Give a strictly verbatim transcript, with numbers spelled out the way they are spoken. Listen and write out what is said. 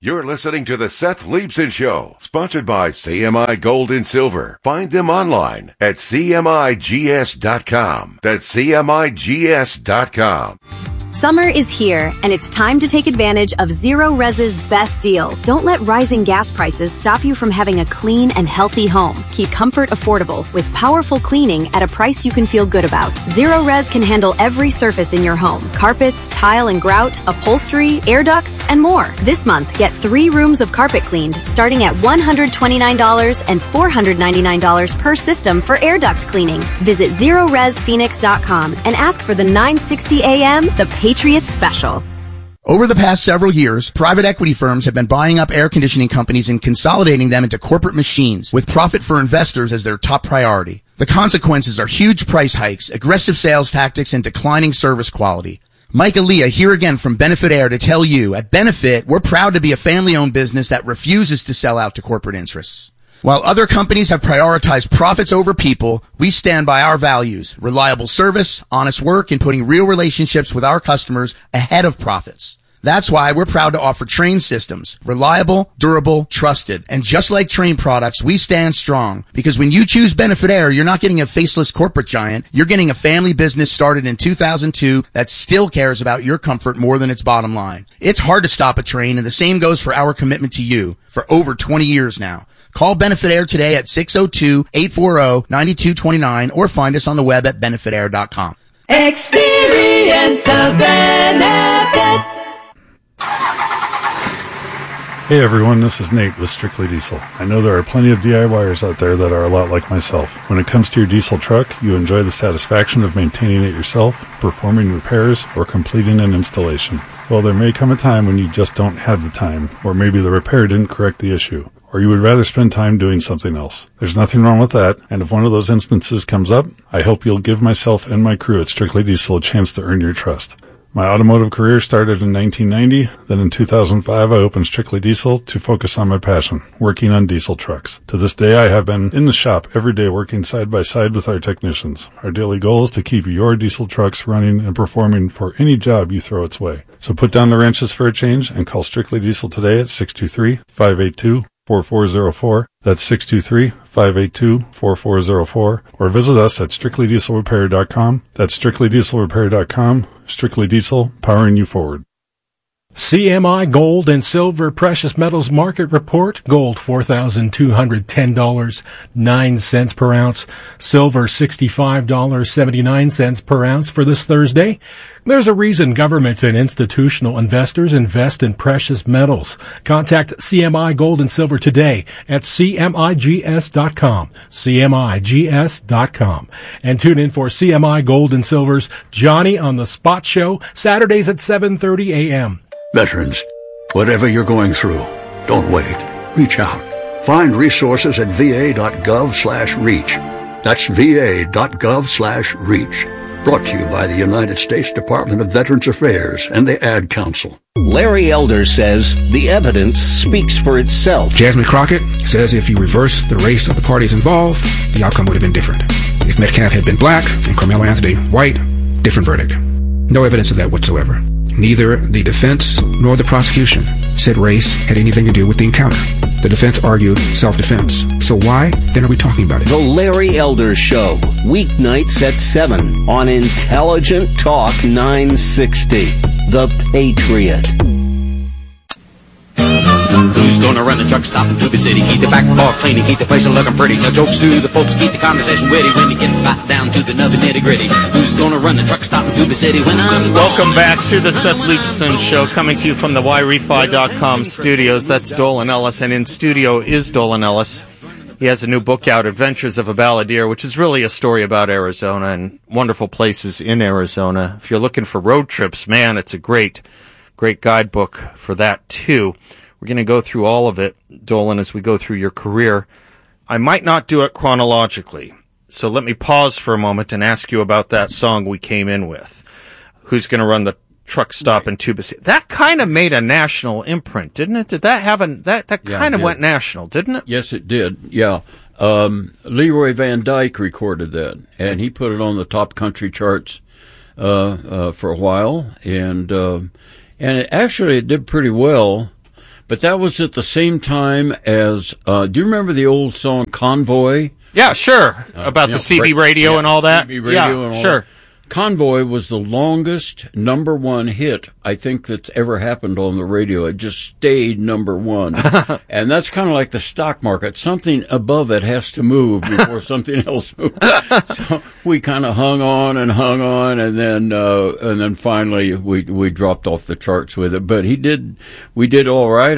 You're listening to the Seth Leibson Show, sponsored by C M I Gold and Silver. Find them online at C M I G S dot com. That's C M I G S dot com. Summer is here, and it's time to take advantage of Zero Res's best deal. Don't let rising gas prices stop you from having a clean and healthy home. Keep comfort affordable with powerful cleaning at a price you can feel good about. Zero Res can handle every surface in your home. Carpets, tile and grout, upholstery, air ducts, and more. This month, get three rooms of carpet cleaned, starting at one hundred twenty-nine dollars and four hundred ninety-nine dollars per system for air duct cleaning. Visit Zero Res Phoenix dot com and ask for the nine sixty A M, the Patriot Special. Over the past several years, private equity firms have been buying up air conditioning companies and consolidating them into corporate machines, with profit for investors as their top priority. The consequences are huge price hikes, aggressive sales tactics, and declining service quality. Mike Aaliyah here again from Benefit Air to tell you, at Benefit, we're proud to be a family-owned business that refuses to sell out to corporate interests. While other companies have prioritized profits over people, we stand by our values: reliable service, honest work, and putting real relationships with our customers ahead of profits. That's why we're proud to offer Trane systems. Reliable, durable, trusted. And just like Trane products, we stand strong. Because when you choose Benefit Air, you're not getting a faceless corporate giant. You're getting a family business started in two thousand two that still cares about your comfort more than its bottom line. It's hard to stop a Trane, and the same goes for our commitment to you for over twenty years now. Call Benefit Air today at six oh two, eight four zero, nine two two nine or find us on the web at benefit air dot com. Experience the benefit. Hey everyone, this is Nate with Strictly Diesel. I know there are plenty of DIYers out there that are a lot like myself. When it comes to your diesel truck, you enjoy the satisfaction of maintaining it yourself, performing repairs, or completing an installation. Well, there may come a time when you just don't have the time, or maybe the repair didn't correct the issue, or you would rather spend time doing something else. There's nothing wrong with that, and if one of those instances comes up, I hope you'll give myself and my crew at Strictly Diesel a chance to earn your trust. My automotive career started in nineteen ninety, then in two thousand five I opened Strictly Diesel to focus on my passion, working on diesel trucks. To this day I have been in the shop every day working side by side with our technicians. Our daily goal is to keep your diesel trucks running and performing for any job you throw its way. So put down the wrenches for a change and call Strictly Diesel today at six two three, five eight two, four four zero four. That's six two three, five eight two, four four zero four. Or visit us at strictly diesel repair dot com. That's strictly diesel repair dot com. Strictly Diesel, powering you forward. C M I Gold and Silver Precious Metals Market Report. Gold four thousand two hundred ten dollars and nine cents per ounce. Silver sixty-five dollars and seventy-nine cents per ounce for this Thursday. There's a reason governments and institutional investors invest in precious metals. Contact C M I Gold and Silver today at C M I G S dot com. C M I G S dot com. And tune in for C M I Gold and Silver's Johnny on the Spot Show, Saturdays at seven thirty a.m. Veterans, whatever you're going through, don't wait. Reach out. Find resources at V A dot gov slash reach. That's V A dot gov slash reach. Brought to you by the United States Department of Veterans Affairs and the Ad Council. Larry Elder says the evidence speaks for itself. Jasmine Crockett says if you reverse the race of the parties involved, the outcome would have been different. If Metcalf had been black and Carmelo Anthony white, different verdict. No evidence of that whatsoever. Neither the defense nor the prosecution said race had anything to do with the encounter. The defense argued self-defense. So why then are we talking about it? The Larry Elder Show, weeknights at seven on Intelligent Talk nine sixty. The Patriot. Who's gonna run the truck stop in Tuba City? Keep the back bar clean and keep the place looking pretty. Tell jokes to the folks, keep the conversation witty. When you get back down to the nubby nitty gritty. Who's gonna run the truck stop in Tuba City when I'm Welcome back to the Seth Leibson Show, coming to you from the Y Refi dot com studios. That's Dolan Ellis, and in studio is Dolan Ellis. He has a new book out, Adventures of a Balladeer, which is really a story about Arizona and wonderful places in Arizona. If you're looking for road trips, man, it's a great, great guidebook for that, too. We're going to go through all of it, Dolan, as we go through your career. I might not do it chronologically, so let me pause for a moment and ask you about that song we came in with. Who's going to run the truck stop in Tuba City? That kind of made a national imprint, didn't it? Did that have a, that, that yeah, kind of went national, didn't it? Yes, it did, yeah. Um, Leroy Van Dyke recorded that, and he put it on the top country charts uh, uh, for a while, and uh, and it actually it did pretty well. But that was at the same time as, uh, do you remember the old song Convoy? Yeah, sure. Uh, About you the know, C B break- radio yeah, and all that. C B radio yeah, and all sure. that. Convoy was the longest number one hit I think that's ever happened on the radio. It just stayed number one. And that's kind of like the stock market. Something above it has to move before something else moves. So we kind of hung on and hung on, and then uh, and then finally we we dropped off the charts with it. But he did, we did all right.